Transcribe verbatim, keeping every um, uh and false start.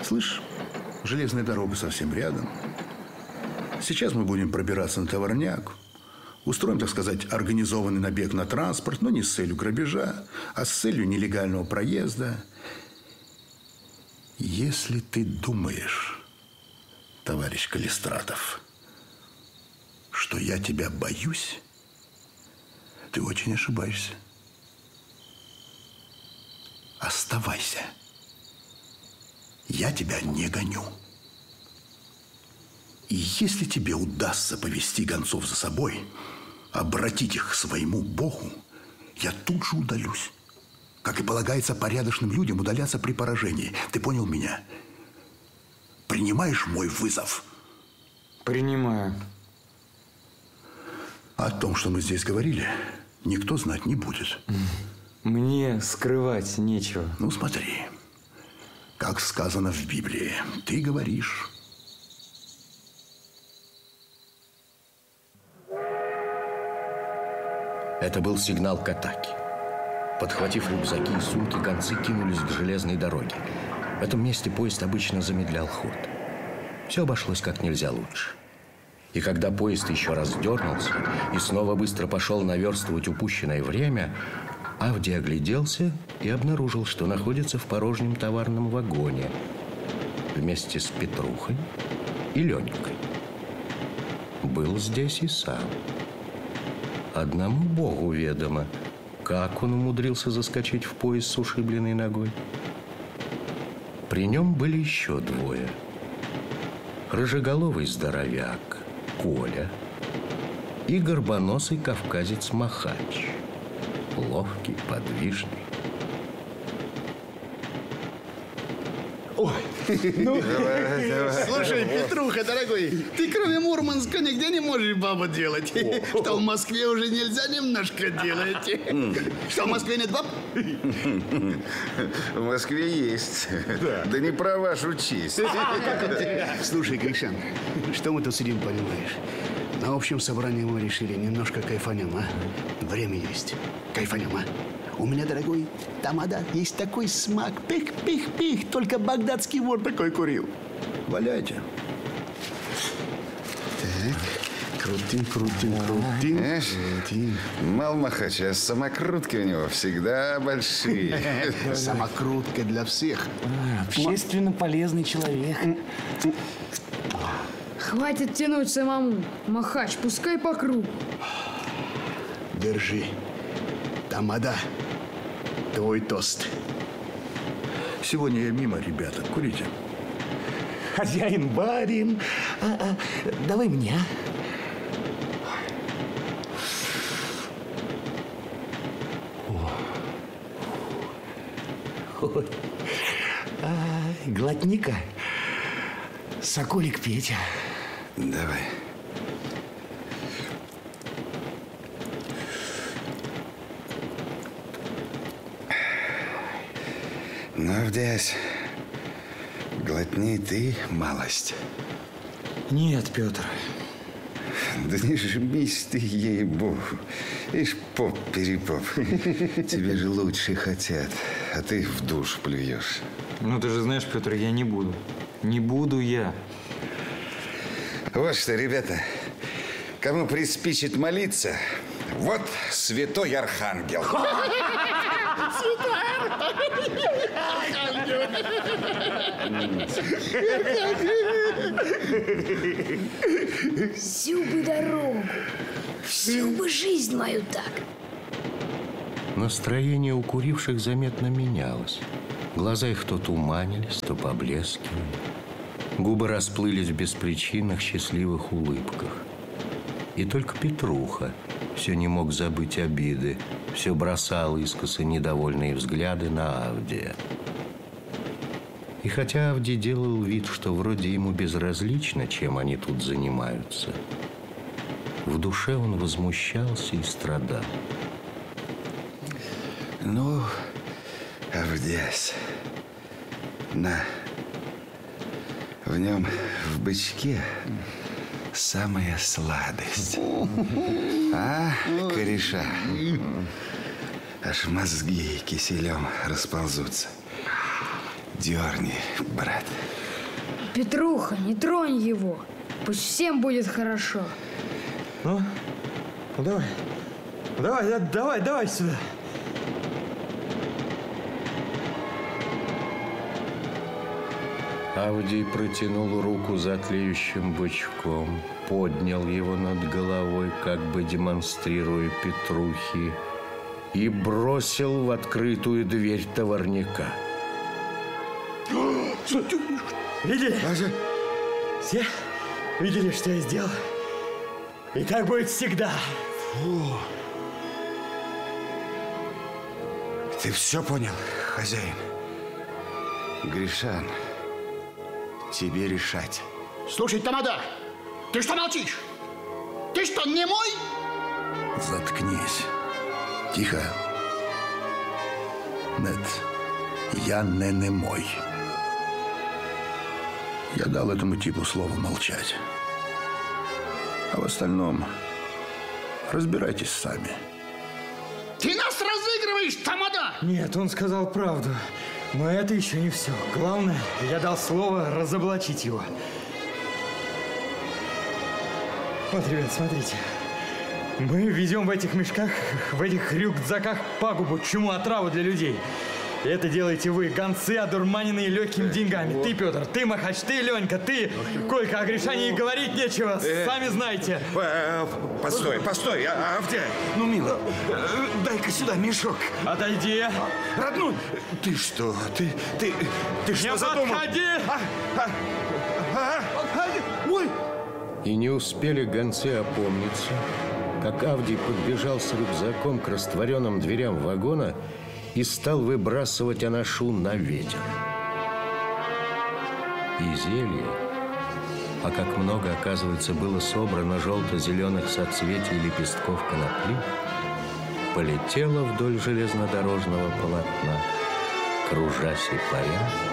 Слышь, железная дорога совсем рядом. Сейчас мы будем пробираться на товарняк. Устроим, так сказать, организованный набег на транспорт, но не с целью грабежа, а с целью нелегального проезда. Если ты думаешь, товарищ Калистратов, что я тебя боюсь, ты очень ошибаешься. Оставайся. Я тебя не гоню. И если тебе удастся повести гонцов за собой, обратить их к своему Богу, я тут же удалюсь. Как и полагается порядочным людям удаляться при поражении. Ты понял меня? Принимаешь мой вызов? Принимаю. О том, что мы здесь говорили, никто знать не будет. Мне скрывать нечего. Ну, смотри. Как сказано в Библии, ты говоришь... Это был сигнал к атаке. Подхватив рюкзаки и сумки, гонцы кинулись к железной дороге. В этом месте поезд обычно замедлял ход. Все обошлось как нельзя лучше. И когда поезд еще раз дернулся и снова быстро пошел наверстывать упущенное время, Авдий огляделся и обнаружил, что находится в порожнем товарном вагоне вместе с Петрухой и Ленькой. Был здесь и сам. Одному Богу ведомо, как он умудрился заскочить в поезд с ушибленной ногой. При нем были еще двое. Рыжеголовый здоровяк Коля и горбоносый кавказец Махач. Ловкий, подвижный. Ой, ну, давай, давай. Слушай, Петруха, дорогой, ты кроме Мурманска нигде не можешь бабу делать. Что в Москве уже нельзя немножко делать. Что в Москве нет баб? В Москве есть. Да, да не про вашу честь. Слушай, Гришан, что мы тут сидим, понимаешь? На общем собрании мы решили немножко кайфанем, а? Время есть. Кайфанем, а? У меня, дорогой тамада, есть такой смак. Пих-пих-пих. Только багдадский вор такой курил. Валяйте. Так, крутим, крутим, крутим. Знаешь, мал Махач, а самокрутки у него всегда большие. Самокрутка для всех. Общественно полезный человек. Хватит тянуть самому, Махач, пускай по кругу. Держи. Тамада, твой тост. Сегодня я мимо, ребята. Курите. Хозяин, барин. А, а, давай мне, а? Ой. А, глотни-ка. Соколик Петя. Давай. Ну, Авдясь, глотни ты малость. Нет, Петр. Да не жмись ты, ей-богу. Ишь, поп-перепоп. Тебе же лучше хотят, а ты в душ плюешь. Ну, ты же знаешь, Петр, я не буду. Не буду я. Вот что, ребята, кому приспичит молиться, вот святой архангел. Всю бы дорогу, всю бы жизнь мою так. Настроение у куривших заметно менялось. Глаза их то туманились, то поблескивали. Губы расплылись в беспричинных счастливых улыбках. И только Петруха все не мог забыть обиды, все бросал искоса недовольные взгляды на Авдия. И хотя Авдий делал вид, что вроде ему безразлично, чем они тут занимаются, в душе он возмущался и страдал. Ну, Авдясь, на, в нем, в бычке, самая сладость. А, кореша? Аж мозги киселем расползутся. дерни, брат. Петруха, не тронь его. Пусть всем будет хорошо. Ну, ну давай. Давай, да- давай, давай сюда. Авдий протянул руку за тлеющим бычком, поднял его над головой, как бы демонстрируя Петрухе, и бросил в открытую дверь товарняка. Видели? Все видели, что я сделал? И так будет всегда. Фу. Ты все понял, хозяин? Гришан, тебе решать. Слушай, тамада, ты что молчишь? Ты что, не мой? Заткнись. Тихо. Нет, я не немой. Я дал этому типу слово молчать. А в остальном разбирайтесь сами. Ты нас разыгрываешь, тамада! Нет, он сказал правду. Но это еще не все. Главное, я дал слово разоблачить его. Вот, ребят, смотрите. Мы везем в этих мешках, в этих рюкзаках пагубу, чуму, отраву для людей. И это делаете вы, гонцы, одурманенные легкими деньгами. Ты, Петр, ты, Махач, ты, Ленька, ты, Колька, о Гришане и говорить нечего, сами знаете. Постой, постой, а- Авдей. Ну, мило, э, дай-ка сюда мешок. Отойди. Родной, ты что? Ты, ты, ты что Не задумал? подходи! А, а, а, а, ой! И не успели гонцы опомниться, как Авдий подбежал с рюкзаком к растворенным дверям вагона и стал выбрасывать анашу на ветер. И зелье, а как много, оказывается, было собрано желто-зеленых соцветий лепестков конопли, полетело вдоль железнодорожного полотна, кружась и паря,